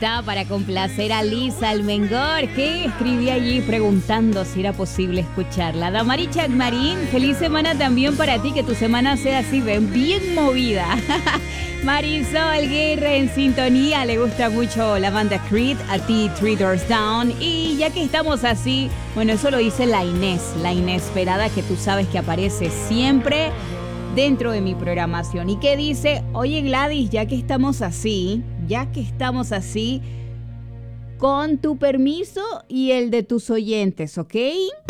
está para complacer a Lisa Almengor, que escribí allí preguntando si era posible escucharla. Damari Chacmarín, feliz semana también para ti, que tu semana sea así, bien movida. Marisol Guerra en sintonía, le gusta mucho la banda Creed, a ti Three Doors Down. Y ya que estamos así, bueno, eso lo dice la Inés, la inesperada que tú sabes que aparece siempre dentro de mi programación. Y que dice, oye Gladys, ya que estamos así, con tu permiso y el de tus oyentes, ¿ok?